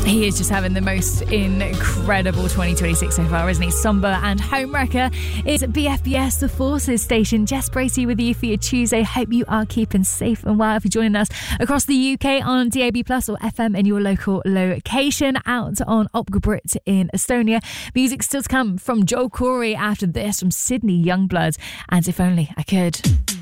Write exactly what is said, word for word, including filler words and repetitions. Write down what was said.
He is just having the most incredible twenty twenty-six so far, isn't he? Somber and Homewrecker is B F B S, the Forces station. Jess Bracey with you for your Tuesday. Hope you are keeping safe and well. If you're joining us across the U K on D A B plus or F M in your local location, out on Opera Brit in Estonia. Music still to come from Joe Corey after this, from Sydney Youngblood, and If Only I Could.